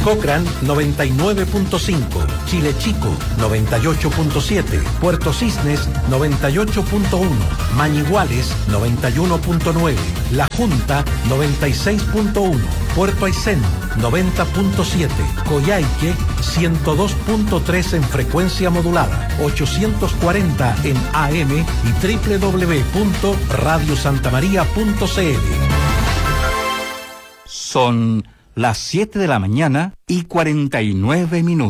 Cochrane 99.5, Chile Chico 98.7, Puerto Cisnes 98.1, Mañiguales 91.9, La Junta 96.1, Puerto Aysén 90.7, Coyhaique 102.3 en frecuencia modulada, 840 en AM y www.radiosantamaria.cl. Son las 7 de la mañana y 49 minutos.